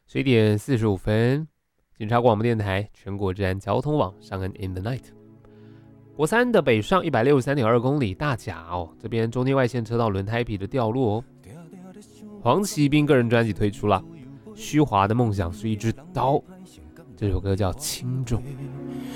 11点45分，警察广播电台全国治安交通网上恩 in the night。国三的北上163.2公里大甲这边中间外线车道轮胎皮的掉落黄奇斌个人专辑推出了，虚华的梦想是一只刀，这首歌叫轻重。